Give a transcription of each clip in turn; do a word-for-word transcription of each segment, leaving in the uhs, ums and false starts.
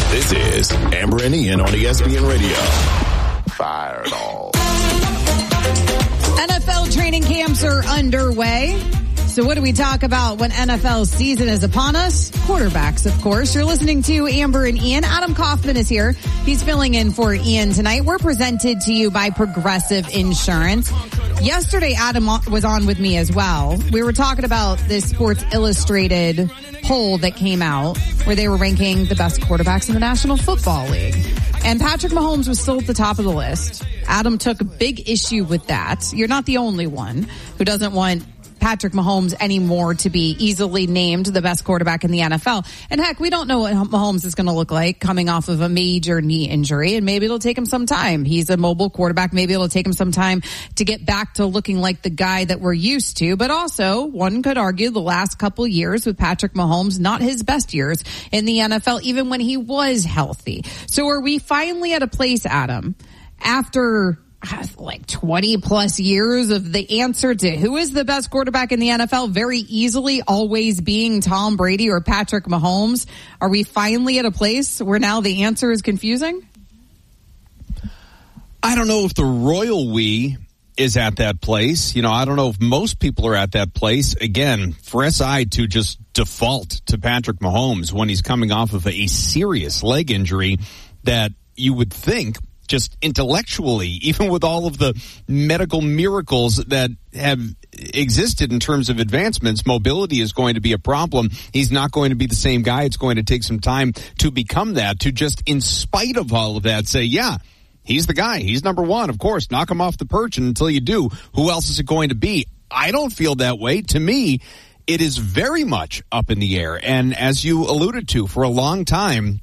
This is Amber and Ian on E S P N Radio. Fire it all. N F L training camps are underway. So what do we talk about when N F L season is upon us? Quarterbacks, of course. You're listening to Amber and Ian. Adam Kaufman is here. He's filling in for Ian tonight. We're presented to you by Progressive Insurance. Yesterday, Adam was on with me as well. We were talking about this Sports Illustrated poll that came out where they were ranking the best quarterbacks in the National Football League. And Patrick Mahomes was still at the top of the list. Adam took a big issue with that. You're not the only one who doesn't want Patrick Mahomes anymore to be easily named the best quarterback in the N F L. And heck, we don't know what Mahomes is going to look like coming off of a major knee injury, and maybe it'll take him some time. He's a mobile quarterback. Maybe it'll take him some time to get back to looking like the guy that we're used to. But also, one could argue the last couple years with Patrick Mahomes, not his best years in the N F L, even when he was healthy. So are we finally at a place, Adam, after like twenty plus years of the answer to who is the best quarterback in the N F L very easily always being Tom Brady or Patrick Mahomes? Are we finally at a place where now the answer is confusing? I don't know if the royal we is at that place. You know, I don't know if most people are at that place. Again, for S I to just default to Patrick Mahomes when he's coming off of a serious leg injury that you would think just intellectually, even with all of the medical miracles that have existed in terms of advancements, mobility is going to be a problem. He's not going to be the same guy. It's going to take some time to become that, to just, in spite of all of that, say, yeah, he's the guy. He's number one. Of course, knock him off the perch, and until you do, who else is it going to be? I don't feel that way. To me, it is very much up in the air. And as you alluded to, for a long time,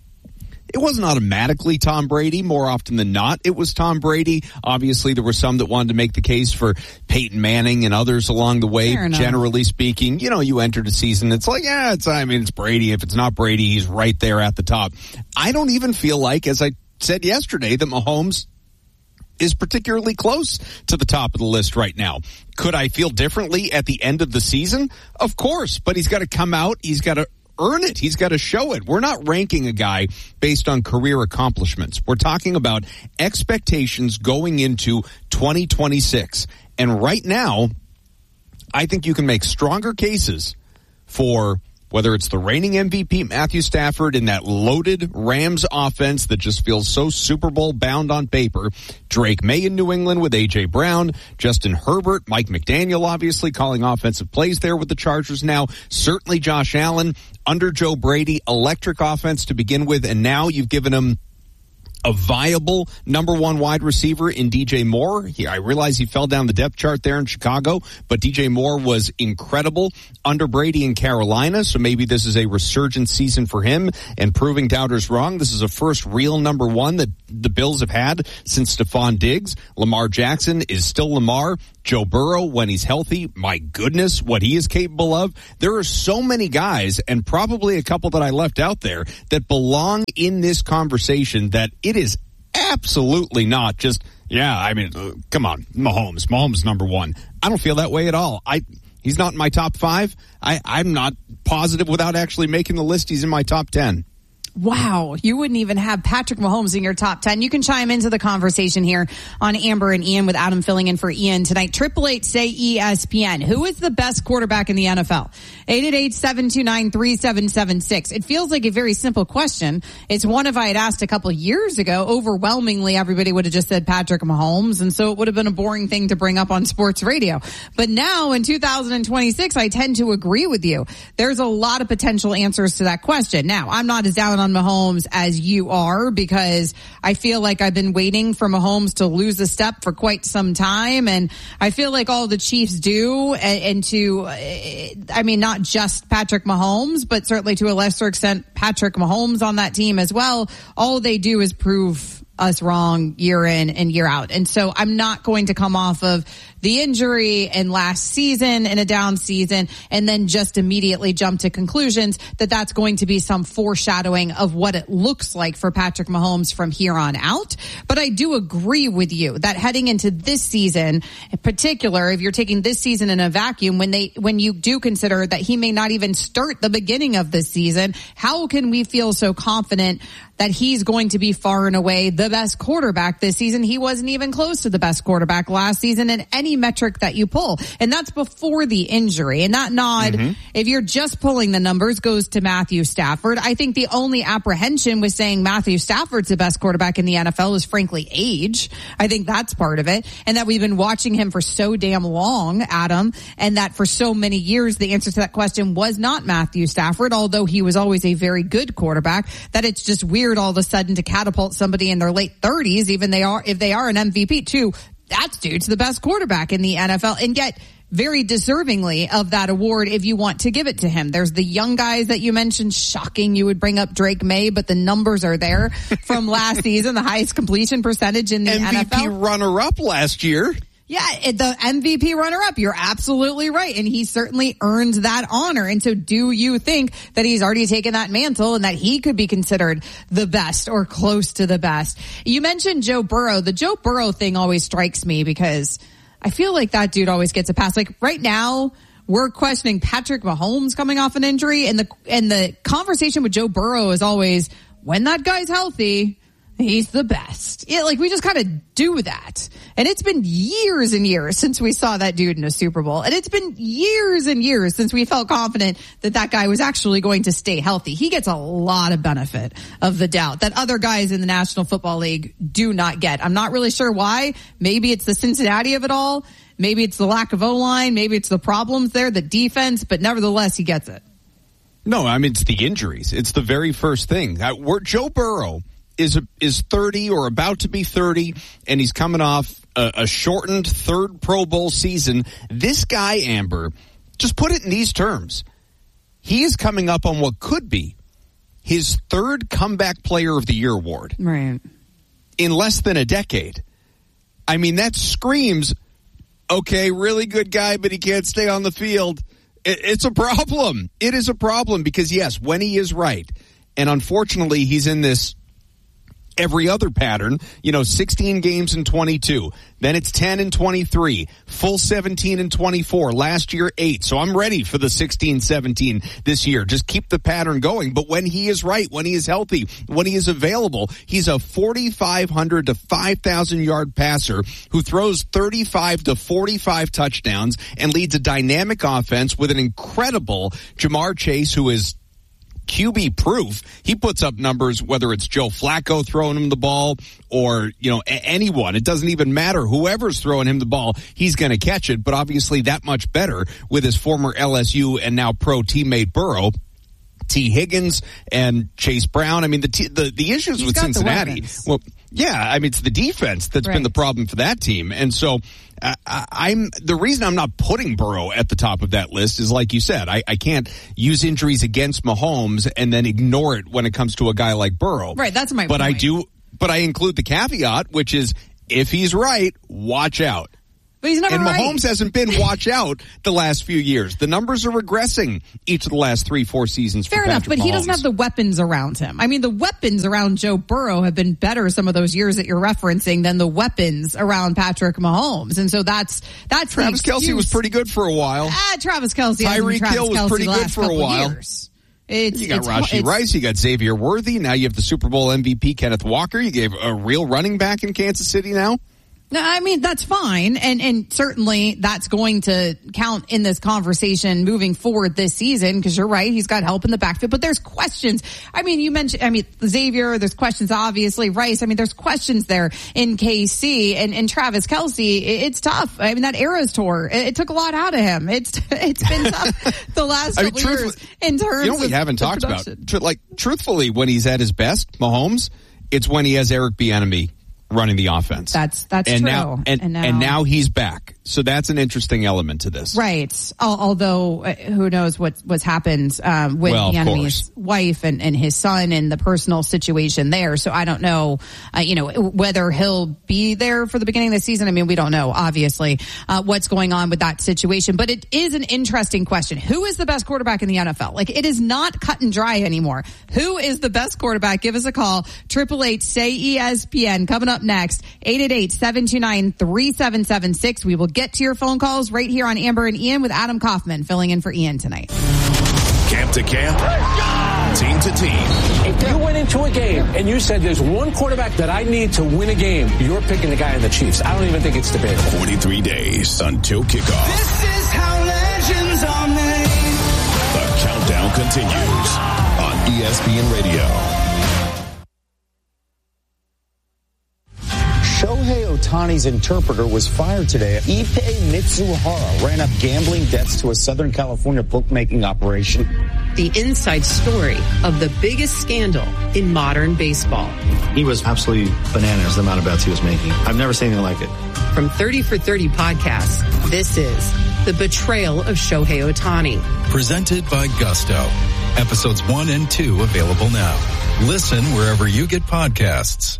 it wasn't automatically Tom Brady. More often than not, it was Tom Brady. Obviously, there were some that wanted to make the case for Peyton Manning and others along the way. Generally speaking, you know, you entered a season, it's like, yeah, it's, I mean, it's Brady. If it's not Brady, he's right there at the top. I don't even feel like, as I said yesterday, that Mahomes is particularly close to the top of the list right now. Could I feel differently at the end of the season? Of course, but he's got to come out. He's got to earn it. He's got to show it. We're not ranking a guy based on career accomplishments. We're talking about expectations going into twenty twenty-six. And right now, I think you can make stronger cases for whether it's the reigning M V P Matthew Stafford in that loaded Rams offense that just feels so Super Bowl bound on paper, Drake May in New England with A J Brown, Justin Herbert, Mike McDaniel obviously calling offensive plays there with the Chargers now, certainly Josh Allen under Joe Brady, electric offense to begin with, and now you've given him a viable number one wide receiver in D J Moore. He, I realize he fell down the depth chart there in Chicago, but D J Moore was incredible under Brady in Carolina, so maybe this is a resurgent season for him and proving doubters wrong. This is a first real number one that the Bills have had since Stephon Diggs. Lamar Jackson is still Lamar. Joe Burrow, when he's healthy, my goodness, what he is capable of. There are so many guys, and probably a couple that I left out there, that belong in this conversation, that it is absolutely not just, yeah, I mean, uh, come on, Mahomes. Mahomes number one. I don't feel that way at all. I He's not in my top five. I, I'm not positive without actually making the list he's in my top ten. Wow, you wouldn't even have Patrick Mahomes in your top ten. You can chime into the conversation here on Amber and Ian with Adam filling in for Ian tonight. Triple eight say E S P N. Who is the best quarterback in the N F L? eight eight eight, seven two nine, three seven seven six. It feels like a very simple question. It's one if I had asked a couple of years ago, overwhelmingly everybody would have just said Patrick Mahomes, and so it would have been a boring thing to bring up on sports radio. But now in two thousand twenty-six, I tend to agree with you. There's a lot of potential answers to that question. Now, I'm not as down on Mahomes as you are, because I feel like I've been waiting for Mahomes to lose a step for quite some time, and I feel like all the Chiefs do, and, and to, I mean, not just Patrick Mahomes, but certainly to a lesser extent Patrick Mahomes on that team as well, all they do is prove us wrong year in and year out. And so I'm not going to come off of the injury and last season in a down season, and then just immediately jump to conclusions that that's going to be some foreshadowing of what it looks like for Patrick Mahomes from here on out. But I do agree with you that heading into this season, in particular, if you're taking this season in a vacuum, when they when you do consider that he may not even start the beginning of this season, how can we feel so confident that he's going to be far and away the best quarterback this season? He wasn't even close to the best quarterback last season in any metric that you pull. And that's before the injury. And that nod, mm-hmm. if you're just pulling the numbers, goes to Matthew Stafford. I think the only apprehension with saying Matthew Stafford's the best quarterback in the N F L is frankly age. I think that's part of it. And that we've been watching him for so damn long, Adam, and that for so many years the answer to that question was not Matthew Stafford, although he was always a very good quarterback, that it's just weird all of a sudden to catapult somebody in their late thirties, even they are if they are an M V P too, that dude's the best quarterback in the N F L, and yet very deservingly of that award if you want to give it to him. There's the young guys that you mentioned. Shocking you would bring up Drake May, but the numbers are there from last season, the highest completion percentage in the M V P N F L. M V P runner-up last year. Yeah, the M V P runner-up. You're absolutely right. And he certainly earned that honor. And so do you think that he's already taken that mantle and that he could be considered the best or close to the best? You mentioned Joe Burrow. The Joe Burrow thing always strikes me because I feel like that dude always gets a pass. Like right now, we're questioning Patrick Mahomes coming off an injury, and the and the conversation with Joe Burrow is always, when that guy's healthy, he's the best. Yeah, like we just kind of do that. And it's been years and years since we saw that dude in a Super Bowl. And it's been years and years since we felt confident that that guy was actually going to stay healthy. He gets a lot of benefit of the doubt that other guys in the National Football League do not get. I'm not really sure why. Maybe it's the Cincinnati of it all. Maybe it's the lack of O-line. Maybe it's the problems there, the defense. But nevertheless, he gets it. No, I mean, it's the injuries. It's the very first thing. Uh, we're, Joe Burrow is is thirty or about to be thirty, and he's coming off a, a shortened third Pro Bowl season. This guy, Amber, just put it in these terms. He is coming up on what could be his third Comeback Player of the Year award. Right. In less than a decade. I mean, that screams, okay, really good guy, but he can't stay on the field. It, it's a problem. It is a problem because, yes, when he is right, and unfortunately he's in this every other pattern, you know, sixteen games in twenty-two. Then it's ten and twenty-three. Full seventeen and twenty-four. Last year, eight. So I'm ready for the sixteen seventeen this year. Just keep the pattern going. But when he is right, when he is healthy, when he is available, he's a forty-five hundred to five thousand yard passer who throws thirty-five to forty-five touchdowns and leads a dynamic offense with an incredible Jamar Chase, who is Q B proof. He puts up numbers, whether it's Joe Flacco throwing him the ball or, you know, a- anyone. It doesn't even matter. Whoever's throwing him the ball, he's going to catch it. But obviously that much better with his former L S U and now pro teammate Burrow. T. Higgins and Chase Brown. I mean, the t- the, the issues He's with Cincinnati. Well, yeah, I mean, it's the defense that's right. been the problem for that team. And so uh, I'm the reason I'm not putting Burrow at the top of that list is, like you said, I, I can't use injuries against Mahomes and then ignore it when it comes to a guy like Burrow. Right, that's my but point. I do, but I include the caveat, which is if he's right, watch out. But he's never and right. Mahomes hasn't been watch out the last few years. The numbers are regressing each of the last three, four seasons. Fair for enough, Patrick but Mahomes. he doesn't have the weapons around him. I mean, the weapons around Joe Burrow have been better some of those years that you're referencing than the weapons around Patrick Mahomes. And so that's that's Travis Kelce was pretty good for a while. Ah, Travis Kelce. Tyreek Hill was Kelce pretty good for a while. Years. It's, you got it's, Rashee it's, Rice, you got Xavier Worthy. Now you have the Super Bowl M V P Kenneth Walker. You gave a real running back in Kansas City now. No, I mean, that's fine. And, and certainly that's going to count in this conversation moving forward this season, because you're right. He's got help in the backfield, but there's questions. I mean, you mentioned, I mean, Xavier, there's questions, obviously. Rice, I mean, there's questions there in K C and, and Travis Kelce. It, it's tough. I mean, that Eras tour, it, it took a lot out of him. It's, it's been tough the last couple I mean, years in terms you know, we of haven't talked production. about, like, truthfully, when he's at his best, Mahomes, it's when he has Eric Bieniemy running the offense. That's that's and true. Now, and, and now and now he's back. So that's an interesting element to this. Right. Although, uh, who knows what, what's happened um, with well, Bieniemy's wife and, and his son and the personal situation there. So I don't know, uh, you know, whether he'll be there for the beginning of the season. I mean, we don't know, obviously, uh, what's going on with that situation. But it is an interesting question. Who is the best quarterback in the N F L? Like, it is not cut and dry anymore. Who is the best quarterback? Give us a call. eight eight eight, S A Y, E S P N. Coming up next, eight eight eight, seven two nine, three seven seven six. We will get to your phone calls right here on Amber and Ian with Adam Kaufman filling in for Ian tonight. Camp to camp, team to team. If you went into a game and you said there's one quarterback that I need to win a game, you're picking the guy in the Chiefs. I don't even think it's debatable. forty-three days until kickoff. This is how legends are made. The countdown continues on E S P N Radio. Shohei Ohtani's interpreter was fired today. Ippei Mitsuhara ran up gambling debts to a Southern California bookmaking operation. The inside story of the biggest scandal in modern baseball. He was absolutely bananas, the amount of bets he was making. I've never seen anything like it. From thirty for thirty podcasts, this is The Betrayal of Shohei Ohtani. Presented by Gusto. Episodes one and two available now. Listen wherever you get podcasts.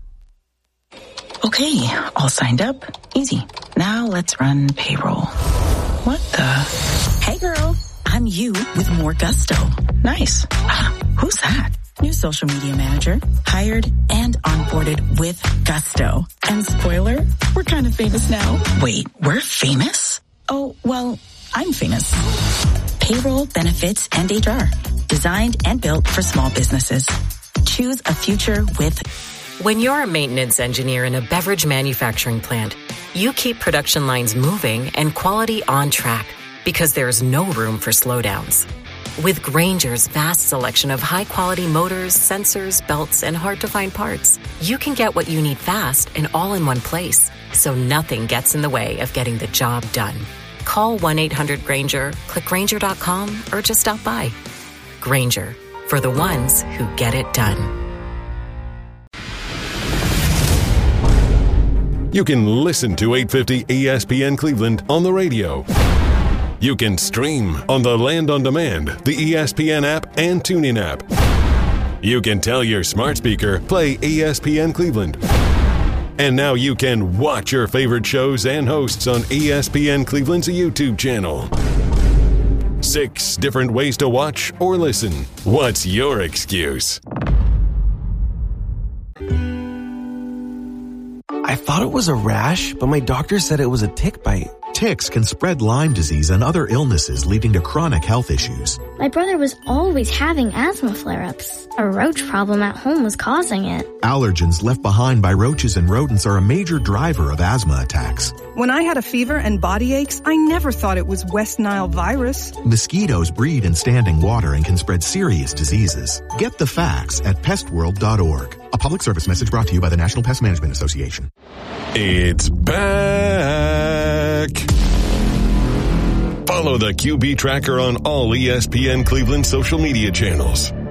Okay, all signed up. Easy. Now let's run payroll. What the? Hey girl, I'm you with more Gusto. Nice. Ah, who's that? New social media manager. Hired and onboarded with Gusto. And spoiler, we're kind of famous now. Wait, we're famous? Oh, well, I'm famous. Payroll, benefits, and H R. Designed and built for small businesses. Choose a future with When you're a maintenance engineer in a beverage manufacturing plant, you keep production lines moving and quality on track because there's no room for slowdowns. With Grainger's vast selection of high-quality motors, sensors, belts, and hard-to-find parts, you can get what you need fast and all in one place, so nothing gets in the way of getting the job done. Call one eight hundred Grainger, click Grainger dot com, or just stop by. Grainger, for the ones who get it done. You can listen to eight fifty E S P N Cleveland on the radio. You can stream on the Land on Demand, the E S P N app, and TuneIn app. You can tell your smart speaker, play E S P N Cleveland. And now you can watch your favorite shows and hosts on E S P N Cleveland's YouTube channel. Six different ways to watch or listen. What's your excuse? I thought it was a rash, but my doctor said it was a tick bite. Ticks can spread Lyme disease and other illnesses leading to chronic health issues. My brother was always having asthma flare-ups. A roach problem at home was causing it. Allergens left behind by roaches and rodents are a major driver of asthma attacks. When I had a fever and body aches, I never thought it was West Nile virus. Mosquitoes breed in standing water and can spread serious diseases. Get the facts at pest world dot org. A public service message brought to you by the National Pest Management Association. It's back. Follow the Q B Tracker on all E S P N Cleveland social media channels.